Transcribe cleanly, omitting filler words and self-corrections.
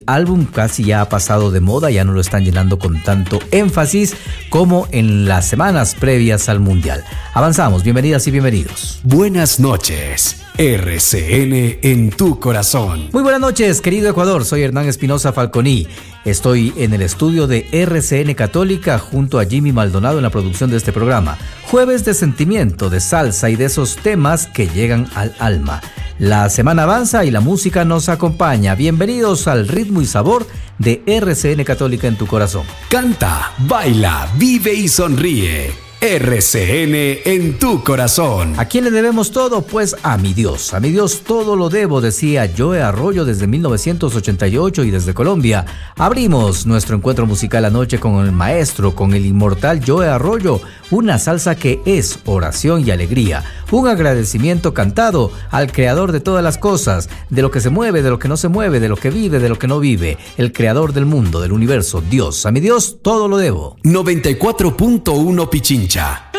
álbum casi ya ha pasado de moda, ya no lo están llenando con tanto énfasis como en las semanas previas al Mundial. Avanzamos, bienvenidas y bienvenidos. Buenas noches, RCN en tu corazón. Muy buenas noches, querido Ecuador, soy Hernán Espinosa Falconi. Estoy en el estudio de RCN Católica junto a Jimmy Maldonado en la producción de este programa. Jueves de sentimiento, de salsa y de esos temas que llegan al alma. La semana avanza y la música nos acompaña. Bienvenidos al ritmo y sabor de RCN Católica en tu corazón. Canta, baila, vive y sonríe. RCN en tu corazón. ¿A quién le debemos todo? Pues a mi Dios. A mi Dios todo lo debo, decía Joe Arroyo desde 1988 y desde Colombia. Abrimos nuestro encuentro musical anoche con el maestro, con el inmortal Joe Arroyo. Una salsa que es oración y alegría. Un agradecimiento cantado al creador de todas las cosas, de lo que se mueve, de lo que no se mueve, de lo que vive, de lo que no vive. El creador del mundo, del universo, Dios. A mi Dios todo lo debo. 94.1 Pichincha.